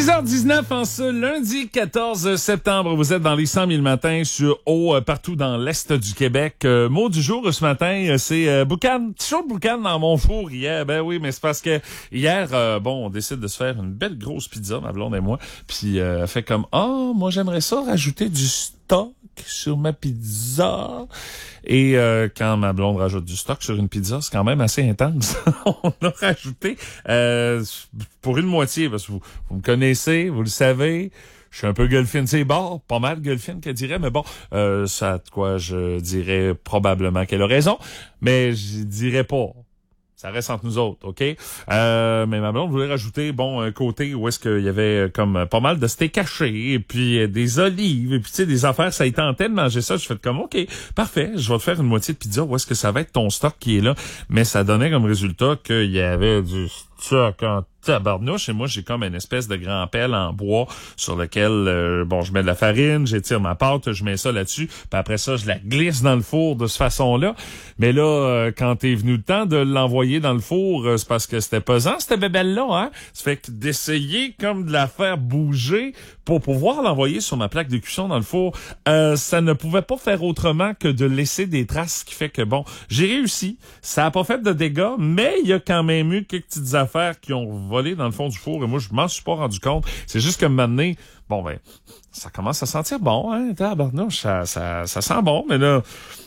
6h19 en ce lundi 14 septembre. Vous êtes dans les 100 000 matins sur partout dans l'Est du Québec. Mot du jour ce matin, c'est boucan. Petit chaud de boucan dans mon four hier. Ben oui, mais c'est parce que hier, on décide de se faire une belle grosse pizza, ma blonde et moi. Puis elle fait comme, moi j'aimerais ça rajouter du stock sur ma pizza. Et quand ma blonde rajoute du stock sur une pizza, c'est quand même assez intense. On a rajouté pour une moitié, parce que vous me connaissez, vous le savez, je suis un peu gueulfine, c'est bon, pas mal gueulfine qu'elle dirait, mais bon, ça a de quoi je dirais probablement qu'elle a raison, mais je dirais pas. Ça reste entre nous autres, OK? Mais ma blonde voulait rajouter, un côté où est-ce qu'il y avait comme pas mal de steak haché, et puis des olives, et puis tu sais, des affaires, ça y tentait de manger ça. Je fais comme, OK, parfait, je vais te faire une moitié de pizza, où est-ce que ça va être ton stock qui est là? Mais ça donnait comme résultat qu'il y avait du stock en tabarnouche, et moi, j'ai comme une espèce de grand pelle en bois sur lequel, je mets de la farine, j'étire ma pâte, je mets ça là-dessus, puis après ça, je la glisse dans le four de cette façon-là. Mais là, quand t'es venu le temps de l'envoyer dans le four, c'est parce que c'était pesant, cette bébelle-là, hein? Ça fait que d'essayer comme de la faire bouger pour pouvoir l'envoyer sur ma plaque de cuisson dans le four, ça ne pouvait pas faire autrement que de laisser des traces, ce qui fait que, j'ai réussi. Ça a pas fait de dégâts, mais il y a quand même eu quelques petites affaires qui ont volé dans le fond du four, et moi, je m'en suis pas rendu compte. C'est juste que maintenant, ça commence à sentir bon, hein, tabarnouche, ça sent bon, mais là,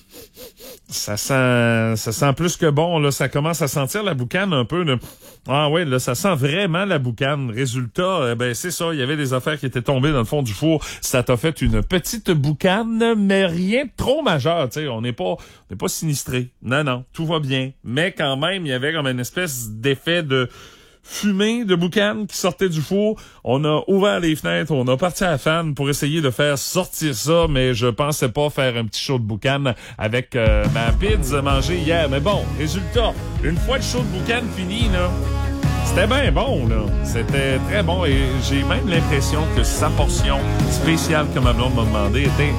ça sent plus que bon, là, ça commence à sentir la boucane un peu, là. Ah ouais, là, ça sent vraiment la boucane. Résultat, c'est ça, il y avait des affaires qui étaient tombées dans le fond du four. Ça t'a fait une petite boucane, mais rien de trop majeur, tu sais, on n'est pas sinistré. Non, tout va bien. Mais quand même, il y avait comme une espèce d'effet de fumée de boucan qui sortait du four. On a ouvert les fenêtres, on a parti à la fan pour essayer de faire sortir ça, mais je pensais pas faire un petit show de boucan avec ma pizza mangée hier. Mais bon, résultat, une fois le show de boucan fini, là, c'était bien bon, là. C'était très bon, et j'ai même l'impression que sa portion spéciale que ma blonde m'a demandé était